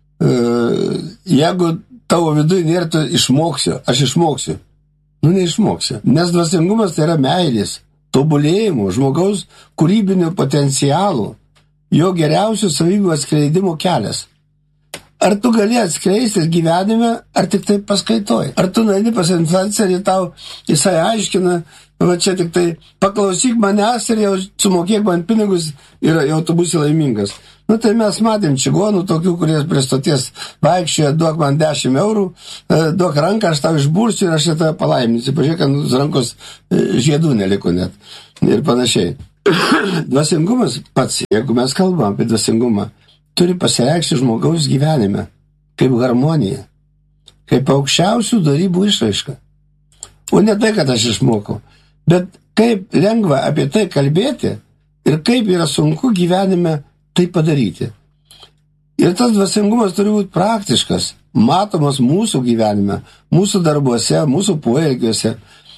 jeigu tavo viduje nėra, tu išmoksiu, aš išmoksiu. Neišmoksiu. Nes dvasingumas tai yra meilės, tobulėjimo, žmogaus kūrybinio potencialų, jo geriausių savybių atskleidimo kelias. Ar tu gali atskleisti gyvenime, ar tik tai paskaitoj? Ar tu nueini pas influencerį, tau jisai aiškina, čia tik tai paklausyk manęs ir jau sumokėk man pinigus ir jau tu būsi laimingas. Tai mes matėm čigonų tokių, kurie prie stoties vaikščioja, duok man 10 eurų, duok ranką, aš tau išbursiu ir aš tave palaiminsiu. Pažiūrėk, ant rankos žiedų neliko net. Ir panašiai. Dvasingumas pats, jeigu mes kalbam apie dvasingumą, turi pasireikšti žmogaus gyvenime, kaip harmonija, kaip aukščiausių darybų išraiška. O ne tai, kad aš išmokau, bet kaip lengva apie tai kalbėti ir kaip yra sunku gyvenime tai padaryti. Ir tas dvasingumas turi būti praktiškas, matomas mūsų gyvenime, mūsų darbuose, mūsų poelgiuose.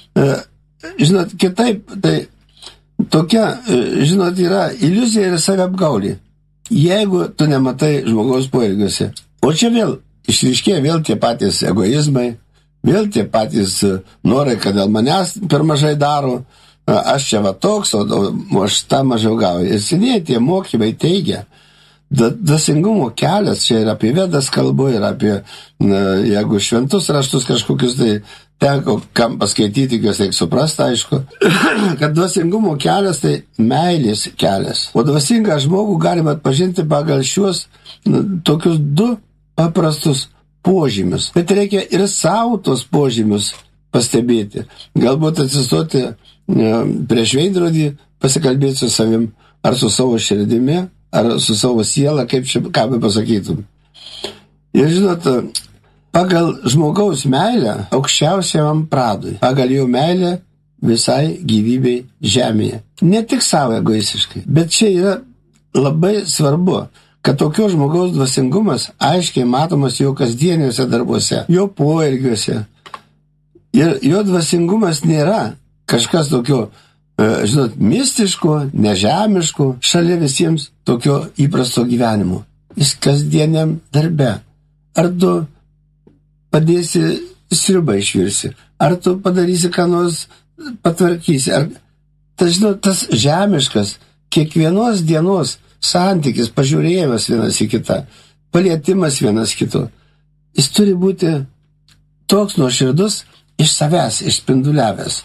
Žinot, kitaip, tai tokia, žinot, yra iliuzija ir saviapgaulė. Jeigu tu nematai žmogaus poelgiuose. O čia vėl išryškėja vėl tie patys egoizmai, vėl tie patys norai, kad dėl manęs per mažai daro, aš čia va toks, o aš tą mažiau gauju. Ir seniai tie mokymai teigia, dvasingumo kelias, čia ir apie Vedas kalbu, ir apie, jeigu šventus raštus kažkokius, tai teko kam paskaityti, juos reikia suprasti, aišku, kad dvasingumo kelias tai meilės kelias. O dvasingą žmogų galima atpažinti pagal šios tokius du paprastus požymius. Bet reikia ir savo tos požymius pastebėti. Galbūt atsistoti prieš veidrodį, pasikalbėti su savim, ar su savo širdimi, ar su savo siela, ką be pasakytum. Ir žinot, pagal žmogaus meilę aukščiausiam pradui, pagal jo meilę visai gyvybei žemėje. Ne tik savo egoistiškai, bet čia yra labai svarbu, kad tokio žmogaus dvasingumas aiškiai matomas jo kasdieniuose darbuose, jo poelgiuose. Ir jo dvasingumas nėra kažkas tokio, žinot, mistiško, nežemiško, šalia visiems tokio įprasto gyvenimo. Jis kasdieniam darbe. Ar tu padėsi sriubą išvirsi, ar tu padarysi, ką nors patvarkysi, ar tas žemiškas, kiekvienos dienos santykis, pažiūrėjimas vienas į kitą, palietimas vienas kito, jis turi būti toks nuoširdus, iš savęs išspinduliavęs.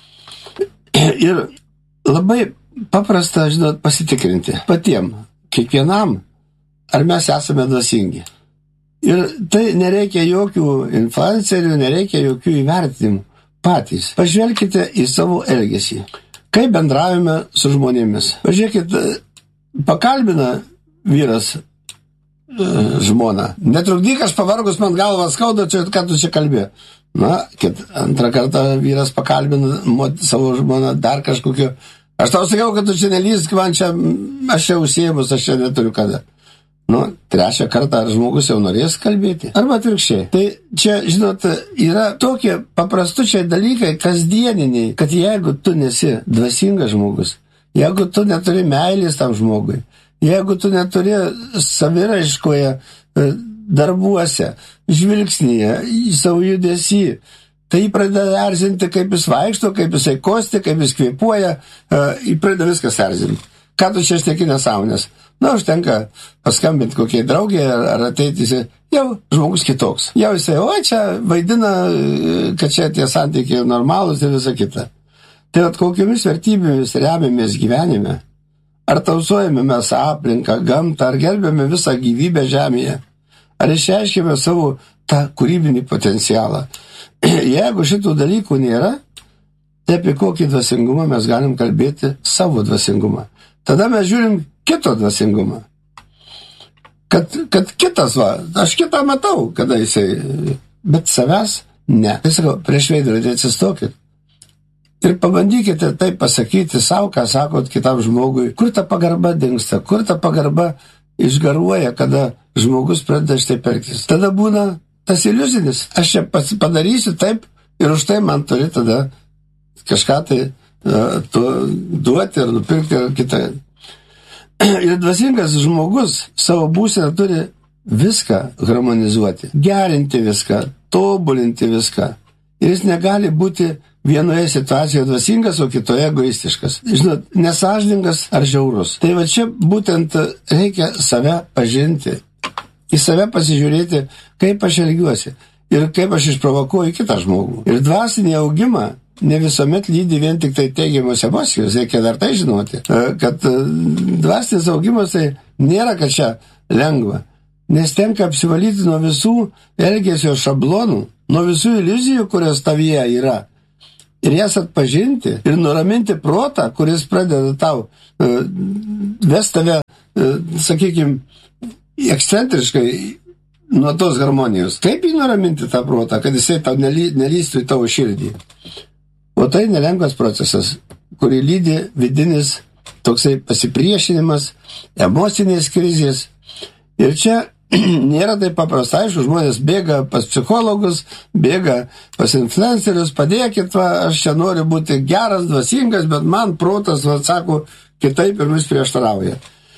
Ir labai paprasta, žinot, pasitikrinti patiem, kiekvienam, ar mes esame dvasingi. Ir tai nereikia jokių influencerių, nereikia jokių įvertinimų patys. Pažvelkite į savo elgesį. Kaip bendravime su žmonėmis. Pažiūrėkite, pakalbina vyras žmoną. Netrukdyk, aš pavargus, man galvą skauda, ką tu čia kalbė. Antrą kartą vyras pakalbina savo žmoną dar kažkokio. Aš tau sakiau, kad tu čia nelysk, man čia, aš čia užsiėmus, aš čia neturiu kada. Trečią kartą ar žmogus jau norės kalbėti. Arba atvirkščiai. Tai čia, žinot, yra tokie paprastučiai dalykai, kasdieniniai, kad jeigu tu nesi dvasingas žmogus, jeigu tu neturi meilės tam žmogui, jeigu tu neturi saviraiškoje darbuose, žvilgsnyje, į savo judesį, tai jį pradeda erzinti, kaip jis vaikšto, kaip jisai kosti, kaip jis kvėpuoja, jį pradeda viskas erzinti. Ką tu čia šneki nesąmonės? Na, užtenka paskambinti kokiai draugiai ar ateiti, jau žmogus kitoks. Jau jisai, čia vaidina, kad čia tie santykiai normalūs ir visa kita. Tai kokiamis vertybėmis remiamės gyvenime? Ar tausojame mes aplinką, gamtą, ar gerbėme visą gyvybę žemėje? Ar išreiškėme savo tą kūrybinį potencialą? Jeigu šitų dalykų nėra, tai apie kokį dvasingumą mes galim kalbėti savo dvasingumą. Tada mes žiūrim kito dvasingumą. Kad kitas, aš kitą matau, kada jisai, bet savęs ne. Tai sakau, prieš veidrodį atsistokit. Ir pabandykite taip pasakyti savo, ką sakot kitam žmogui, kur ta pagarba dingsta, kur ta pagarba išgaruoja, kada žmogus pradeda štai perktis. Tada būna tas iliuzinis. Aš čia padarysiu taip ir už tai man turi tada kažką tai duoti ir nupirkti ir kitą. Ir dvasingas žmogus savo būseną turi viską harmonizuoti, gerinti viską, tobulinti viską. Ir jis negali būti vienoje situacijoje dvasingas, o kitoje egoistiškas. Žinot, nesąžiningas ar žiaurus. Tai va čia būtent reikia save pažinti, į save pasižiūrėti, kaip aš elgiuosi ir kaip aš išprovokuoju kitą žmogų. Ir dvasinį augimą ne visuomet lydi vien tik tai teigiamos emocijos, reikia dar tai žinoti, kad dvasinis augimas tai nėra, kad čia lengva, nes tenka apsivalyti nuo visų elgesio šablonų, nuo visų iliuzijų, kurios tavyje yra, ir jas atpažinti ir nuraminti protą, kuris pradeda tau ves tave, sakykime, ekscentriškai nuo tos harmonijos. Kaip jį nuraminti tą protą, kad jisai tau nelystų į tavo širdį? O tai nelengvas procesas, kurį lydi vidinis toksai pasipriešinimas, emocinės krizės. Ir čia nėra taip paprasta, aišku, žmonės bėga pas psichologus, bėga pas influencerius, padėkit, aš čia noriu būti geras, dvasingas, bet man protas, sako, kitaip ir vis prieštarauja.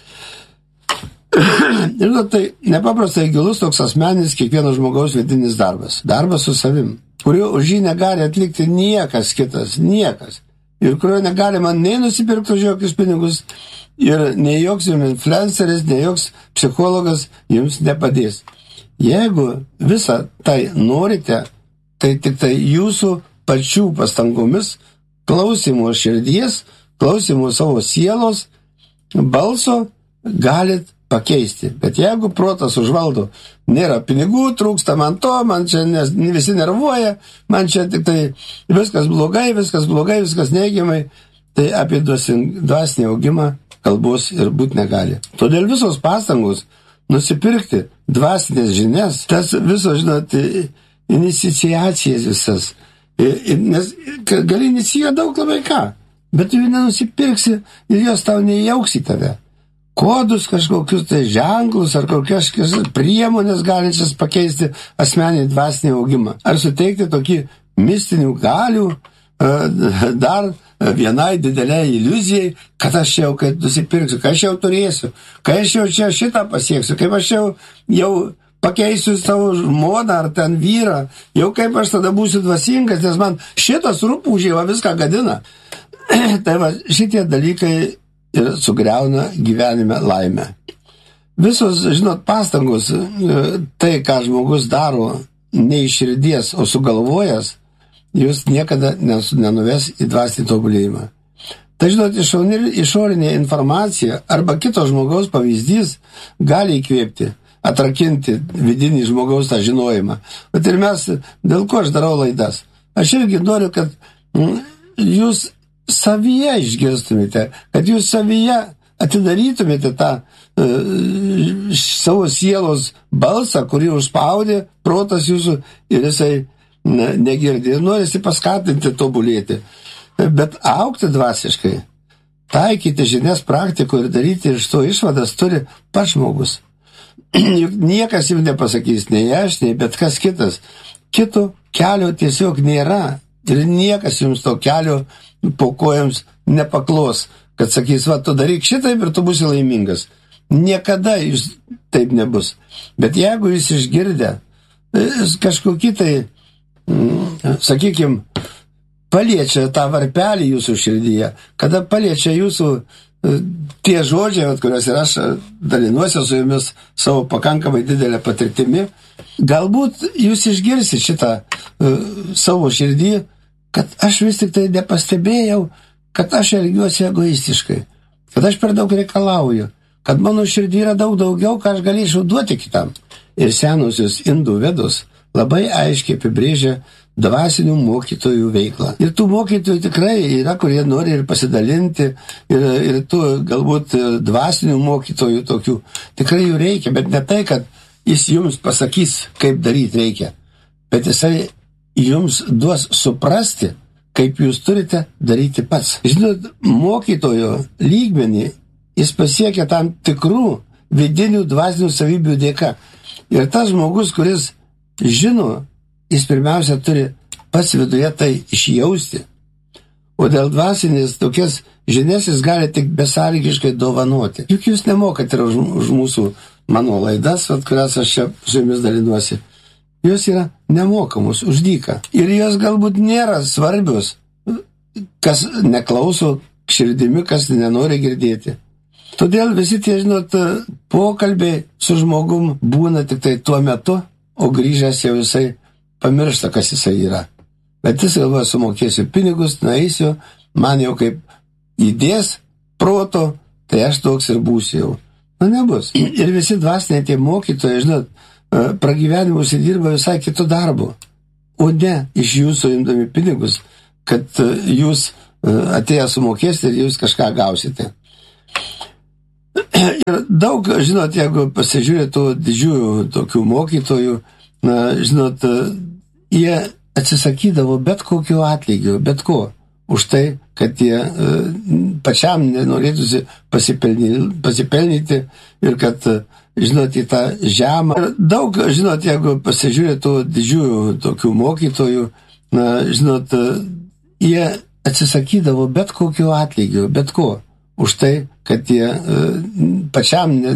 Ir tai nepaprastai gilus toks asmeninis kiekvieno žmogaus vidinis darbas. Darbas su savim, kurio už jį negali atlikti niekas kitas, niekas. Ir kurio negalima nei nusipirkti už jokius pinigus, ir nei joks influenceris, nei joks psichologas jums nepadės. Jeigu visą tai norite, tai tik tai jūsų pačių pastangomis, klausimo širdies, klausimo savo sielos, balso galit pakeisti. Bet jeigu protas užvaldo, nėra pinigų, trūksta man to, man čia visi nervuoja, man čia tik tai viskas blogai, viskas neigiamai, tai apie dvasinį augimą kalbos ir būt negali. Todėl visos pastangos nusipirkti dvasinės žinias, tas visos, žinot, iniciacijas visas, nes gali inicijuoti daug labai ką, bet tu jų nenusipirksi ir jos tau neįjauks į tave. Kodus, kažkokius tai ženklus ar kokias priemonės galinčias pakeisti asmeninį dvasinį augimą. Ar suteikti tokį mistinių galių dar vienai dideliai iliuzijai, kad aš jau kai nusipirksiu, kai aš jau turėsiu, kai aš jau čia šitą pasieksiu, kaip aš jau pakeisiu savo žmoną ar ten vyrą, jau kaip aš tada būsiu dvasingas, nes man šitas rupūžiai viską gadina. Tai va, šitie dalykai ir sugriauna gyvenime laimę. Visos, žinot, pastangos, tai, ką žmogus daro ne iš širdies, o sugalvojęs, jūs niekada nenuves į dvasinį tobulėjimą. Tai, žinot, išorinė informacija arba kito žmogaus pavyzdys gali įkvėpti, atrakinti vidinį žmogaus tą žinojimą. Bet ir mes, dėl ko aš darau laidas? Aš irgi noriu, kad jūs savyje išgirstumėte, kad jūs savyje atidarytumėte tą savo sielos balsą, kurį užspaudė protas jūsų ir jisai negirdi. Ir norisi paskatinti tobulėti. Bet augti dvasiškai, taikyti žinias praktikoje ir daryti iš to išvadas turi pats žmogus. Juk niekas jums nepasakys, nei aš, nei bet kas kitas. Kito kelio tiesiog nėra. Ir niekas jums to kelio po kojams nepaklos, kad sakys, va, tu daryk šitaip ir tu būsi laimingas. Niekada jūs taip nebus. Bet jeigu jūs išgirdę kažkokį tai sakykime, paliečia tą varpelį jūsų širdyje, kada paliečia jūsų tie žodžiai, kuriuos ir aš dalinuosi su jumis savo pakankamai didelę patirtimi, galbūt jūs išgirsit šitą savo širdį, kad aš vis tik tai nepastebėjau, kad aš elgiuosi egoistiškai, kad aš per daug reikalauju, kad mano širdį yra daug daugiau, ką aš galėčiau duoti kitam. Ir senosios indų vedos labai aiškiai apibrėžia dvasinių mokytojų veiklą. Ir tų mokytojų tikrai yra, kurie nori ir pasidalinti, ir tų galbūt dvasinių mokytojų tokių. Tikrai jų reikia, bet ne tai, kad jis jums pasakys, kaip daryti reikia, bet jisai jums duos suprasti, kaip jūs turite daryti pats. Žinot, mokytojo lygmenį jis pasiekia tam tikrų vidinių dvasinių savybių dėka. Ir tas žmogus, kuris žino, jis pirmiausia turi pats viduje tai išjausti. O dėl dvasinės tokias žinias jis gali tik besąlygiškai dovanoti. Juk jūs nemokate už mūsų mano laidas, kurias aš čia su jumis dalinuosi. Jos yra nemokamos, už dyką. Ir jos galbūt nėra svarbios, kas neklauso širdimi, kas nenori girdėti. Todėl visi tie, žinot, pokalbiai su žmogum būna tik tai tuo metu, o grįžęs jau jisai pamiršta, kas jisai yra. Bet jis galvoja, sumokėsiu pinigus, nueisiu, man jau kaip įdės proto, tai aš toks ir būsiu jau. Nebus. Ir visi dvasiniai tie mokytojai, žinot, pragyvenimus įdirba visai kitų darbų, o ne iš jūsų imdami pinigus, kad jūs atėję sumokėsite ir jūs kažką gausite. Ir daug, žinot, jeigu pasižiūrėtų didžiųjų tokių mokytojų, žinot, jie atsisakydavo bet kokiu atlygiu, bet ko, už tai, kad jie pačiam nenorėtųsi pasipelnyti ir kad, žinot, į tą žemą. Ir daug, žinot, jeigu pasižiūrėtų didžiųjų tokių mokytojų, žinot, jie atsisakydavo bet kokiu atlygiu, bet ko, už tai, kad jie pačiam